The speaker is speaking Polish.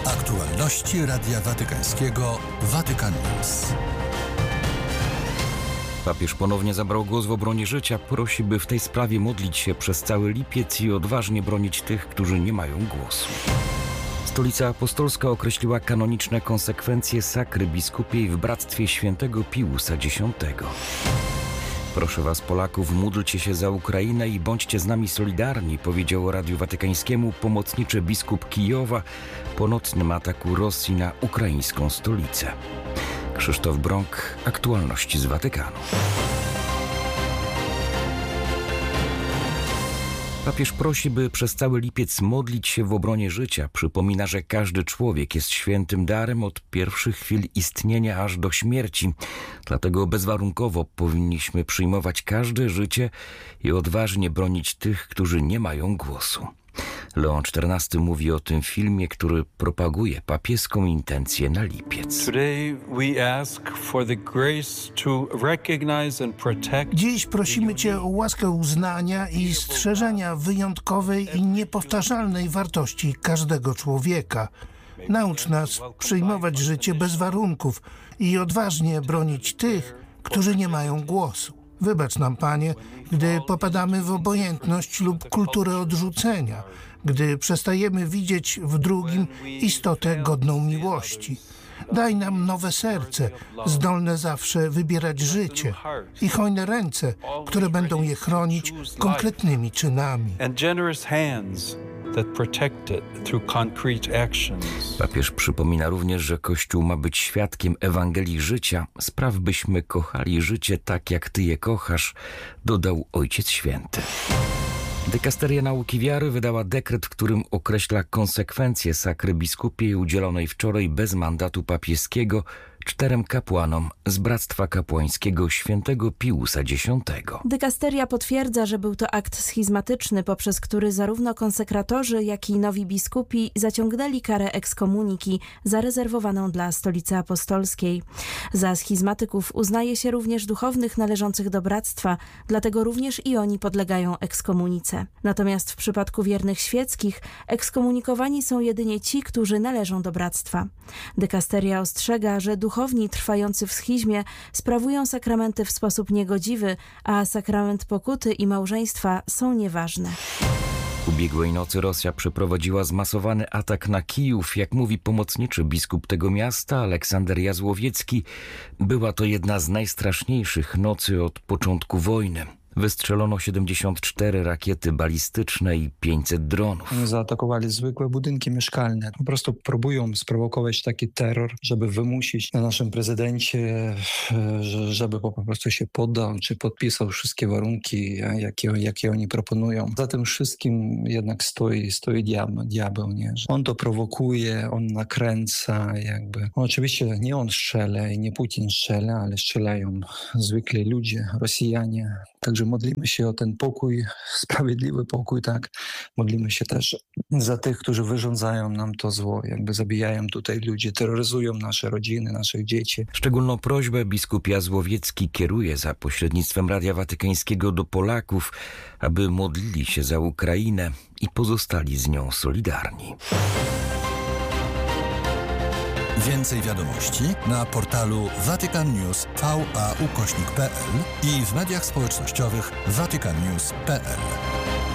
Aktualności Radia Watykańskiego Vatican News. Papież ponownie zabrał głos w obronie życia. Prosi, by w tej sprawie modlić się przez cały lipiec i odważnie bronić tych, którzy nie mają głosu. Stolica Apostolska określiła kanoniczne konsekwencje sakry biskupiej w bractwie świętego Piusa X. Proszę was, Polaków, módlcie się za Ukrainę i bądźcie z nami solidarni, powiedział Radiu Watykańskiemu pomocniczy biskup Kijowa po nocnym ataku Rosji na ukraińską stolicę. Krzysztof Brąk, aktualności z Watykanu. Papież prosi, by przez cały lipiec modlić się w obronie życia. Przypomina, że każdy człowiek jest świętym darem od pierwszych chwil istnienia aż do śmierci. Dlatego bezwarunkowo powinniśmy przyjmować każde życie i odważnie bronić tych, którzy nie mają głosu. Leon XIV mówi o tym filmie, który propaguje papieską intencję na lipiec. Dziś prosimy Cię o łaskę uznania i strzeżenia wyjątkowej i niepowtarzalnej wartości każdego człowieka. Naucz nas przyjmować życie bez warunków i odważnie bronić tych, którzy nie mają głosu. Wybacz nam, Panie, gdy popadamy w obojętność lub kulturę odrzucenia, gdy przestajemy widzieć w drugim istotę godną miłości. Daj nam nowe serce, zdolne zawsze wybierać życie i hojne ręce, które będą je chronić konkretnymi czynami. Papież przypomina również, że Kościół ma być świadkiem Ewangelii życia. Spraw, byśmy kochali życie tak, jak Ty je kochasz, dodał Ojciec Święty. Dykasteria Nauki Wiary wydała dekret, w którym określa konsekwencje sakry biskupiej udzielonej wczoraj bez mandatu papieskiego 4 kapłanom z Bractwa Kapłańskiego świętego Piusa X. Dykasteria potwierdza, że był to akt schizmatyczny, poprzez który zarówno konsekratorzy, jak i nowi biskupi zaciągnęli karę ekskomuniki zarezerwowaną dla Stolicy Apostolskiej. Za schizmatyków uznaje się również duchownych należących do bractwa, dlatego również i oni podlegają ekskomunice. Natomiast w przypadku wiernych świeckich ekskomunikowani są jedynie ci, którzy należą do bractwa. Dykasteria ostrzega, że duchowni trwający w schizmie sprawują sakramenty w sposób niegodziwy, a sakrament pokuty i małżeństwa są nieważne. Ubiegłej nocy Rosja przeprowadziła zmasowany atak na Kijów. Jak mówi pomocniczy biskup tego miasta, Aleksander Jazłowiecki, była to jedna z najstraszniejszych nocy od początku wojny. Wystrzelono 74 rakiety balistyczne i 500 dronów. Zaatakowali zwykłe budynki mieszkalne. Po prostu próbują sprowokować taki terror, żeby wymusić na naszym prezydencie, żeby po prostu się poddał, czy podpisał wszystkie warunki, jakie oni proponują. Za tym wszystkim jednak stoi diabeł, nie? On to prowokuje, on nakręca jakby. Oczywiście nie on strzela i nie Putin strzela, ale strzelają zwykli ludzie, Rosjanie. Także modlimy się o ten pokój, sprawiedliwy pokój, tak. Modlimy się też za tych, którzy wyrządzają nam to zło, jakby zabijają tutaj ludzi, terroryzują nasze rodziny, naszych dzieci. Szczególną prośbę biskup Jazłowiecki kieruje za pośrednictwem Radia Watykańskiego do Polaków, aby modlili się za Ukrainę i pozostali z nią solidarni. Więcej wiadomości na portalu vaticannews.va/pl i w mediach społecznościowych vaticannews.pl.